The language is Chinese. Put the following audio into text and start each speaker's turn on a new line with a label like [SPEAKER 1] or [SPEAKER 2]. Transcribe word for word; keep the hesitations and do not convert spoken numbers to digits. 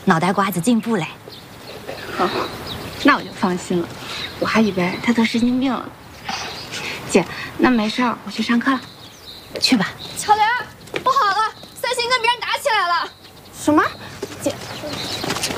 [SPEAKER 1] 脑袋瓜子进步嘞。
[SPEAKER 2] 好，那我就放心了。我还以为他得神经病了。姐，那没事儿，我去上课了。
[SPEAKER 1] 去吧。
[SPEAKER 3] 巧莲，不好了，三星跟别人打起来了。
[SPEAKER 2] 什么？